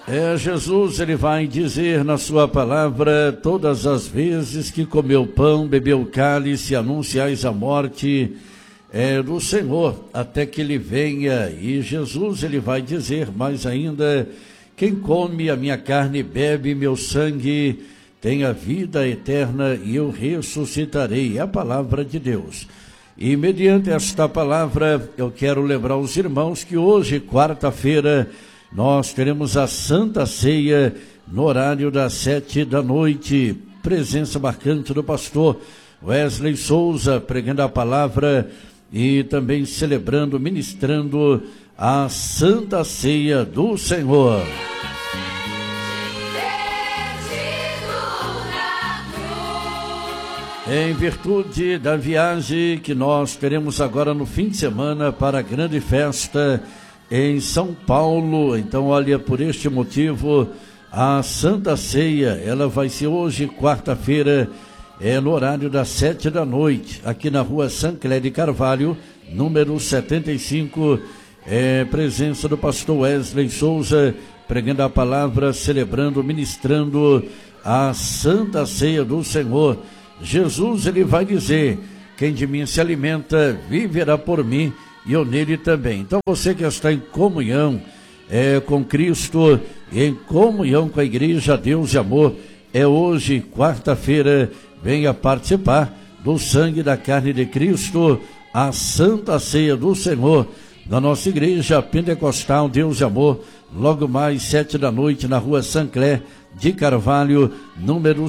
Jesus, ele vai dizer na sua palavra: todas as vezes que comeu pão, bebeu cálice, anunciais a morte do Senhor, até que ele venha. E Jesus, ele vai dizer mais ainda: quem come a minha carne e bebe meu sangue tem a vida eterna, e eu ressuscitarei. É a palavra de Deus. E mediante esta palavra, eu quero lembrar os irmãos que hoje, quarta-feira, nós teremos a Santa Ceia no horário das 7h. Presença marcante do pastor Wesley Souza, pregando a palavra e também celebrando, ministrando a Santa Ceia do Senhor. Em virtude da viagem que nós teremos agora no fim de semana para a grande festa em São Paulo, então olha, por este motivo, a Santa Ceia, ela vai ser hoje, quarta-feira, no horário das 7h, aqui na rua Sancler de Carvalho, número 75, presença do pastor Wesley Souza, pregando a palavra, celebrando, ministrando a Santa Ceia do Senhor. Jesus, ele vai dizer: quem de mim se alimenta, viverá por mim, e eu nele também. Então você que está em comunhão com Cristo, e em comunhão com a igreja Deus e Amor, hoje, quarta-feira, venha participar do sangue e da carne de Cristo, a Santa Ceia do Senhor, na nossa igreja Pentecostal Deus e Amor, logo mais 7h, na rua Sancler de Carvalho, número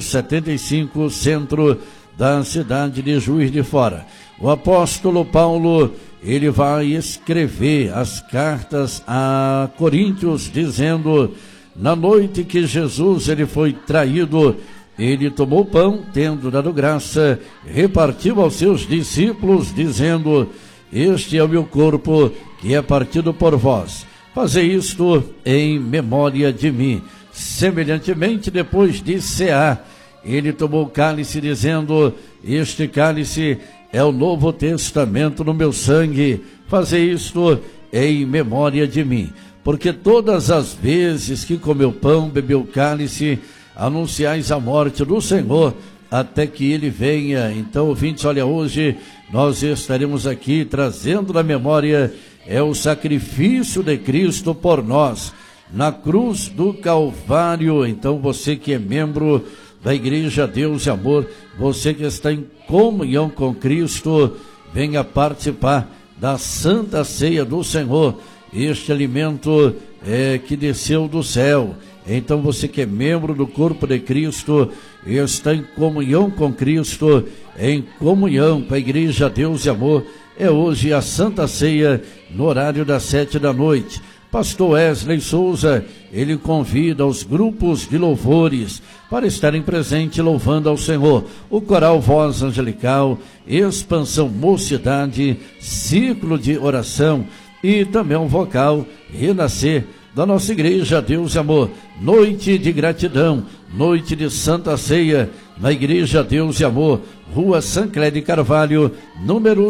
75, centro da cidade de Juiz de Fora. O apóstolo Paulo, ele vai escrever as cartas a Coríntios, dizendo: na noite que Jesus ele foi traído, ele tomou pão, tendo dado graça, repartiu aos seus discípulos, dizendo: este é o meu corpo, que é partido por vós. Fazei isto em memória de mim. Semelhantemente, depois de cear, ele tomou o cálice, dizendo: este cálice é o Novo Testamento no meu sangue. Fazei isto em memória de mim. Porque todas as vezes que comeu pão, bebeu cálice, anunciais a morte do Senhor, até que ele venha. Então, ouvintes, olha, hoje nós estaremos aqui trazendo na memória o sacrifício de Cristo por nós, na cruz do Calvário. Então você que é membro da igreja Deus e Amor, você que está em comunhão com Cristo, venha participar da Santa Ceia do Senhor, este alimento que desceu do céu. Então você que é membro do corpo de Cristo, está em comunhão com Cristo, em comunhão com a igreja Deus e Amor, hoje a Santa Ceia no horário das 7h. Pastor Wesley Souza, ele convida os grupos de louvores para estarem presentes louvando ao Senhor. O coral Voz Angelical, Expansão Mocidade, Ciclo de Oração e também um vocal Renascer da nossa igreja Deus e Amor. Noite de gratidão, noite de Santa Ceia, na igreja Deus e Amor, rua Sancler de Carvalho, número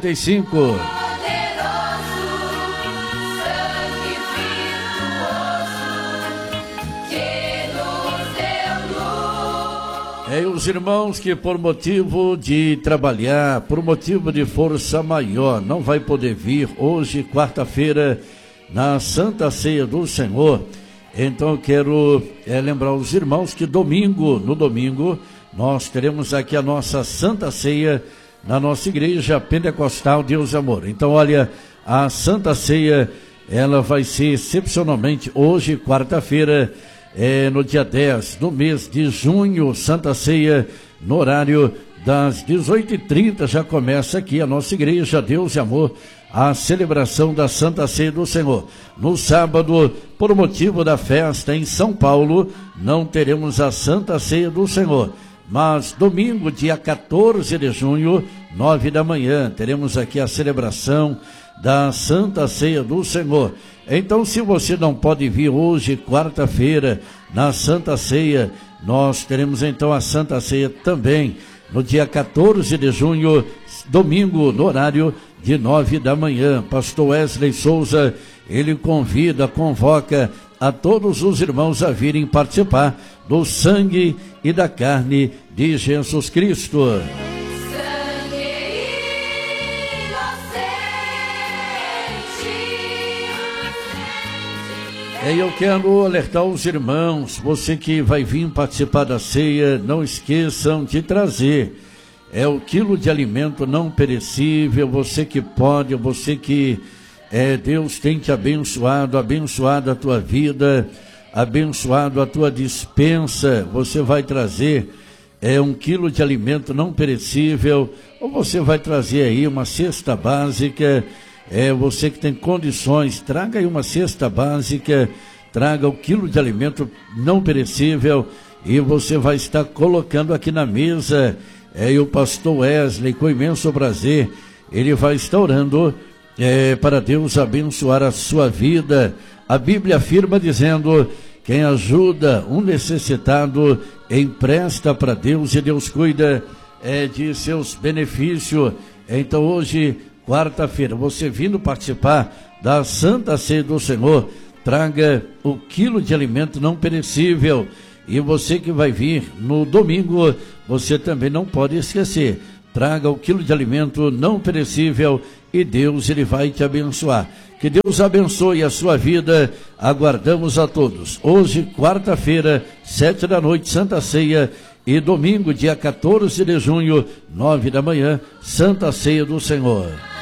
75. Os irmãos que por motivo de trabalhar, por motivo de força maior, não vai poder vir hoje, quarta-feira, na Santa Ceia do Senhor. Então eu quero lembrar os irmãos que no domingo, nós teremos aqui a nossa Santa Ceia na nossa igreja Pentecostal Deus e Amor. Então olha, a Santa Ceia, ela vai ser excepcionalmente hoje, quarta-feira, no dia 10 do mês de junho, Santa Ceia, no horário das 18h30, já começa aqui a nossa igreja Deus e Amor, a celebração da Santa Ceia do Senhor. No sábado, por motivo da festa em São Paulo, não teremos a Santa Ceia do Senhor. Mas domingo, dia 14 de junho, 9h, teremos aqui a celebração da Santa Ceia do Senhor. Então, se você não pode vir hoje, quarta-feira, na Santa Ceia, nós teremos então a Santa Ceia também, no dia 14 de junho, domingo, no horário de 9h. Pastor Wesley Souza, ele convida, convoca a todos os irmãos a virem participar do sangue e da carne de Jesus Cristo. Eu quero alertar os irmãos, você que vai vir participar da ceia, não esqueçam de trazer o quilo de alimento não perecível, você que pode, você que Deus tem te abençoado a tua vida, abençoado a tua dispensa, você vai trazer 1 quilo de alimento não perecível, ou você vai trazer aí uma cesta básica. Você que tem condições, traga aí uma cesta básica, traga 1 quilo de alimento não perecível e você vai estar colocando aqui na mesa. E o pastor Wesley, com imenso prazer, ele vai estar orando para Deus abençoar a sua vida. A Bíblia afirma dizendo: quem ajuda um necessitado empresta para Deus e Deus cuida de seus benefícios. Então hoje, quarta-feira, você vindo participar da Santa Ceia do Senhor, traga 1 quilo de alimento não perecível. E você que vai vir no domingo, você também não pode esquecer, traga 1 quilo de alimento não perecível e Deus, ele vai te abençoar. Que Deus abençoe a sua vida, aguardamos a todos. Hoje, quarta-feira, 7 da noite, Santa Ceia, e domingo, dia 14 de junho, 9 da manhã, Santa Ceia do Senhor.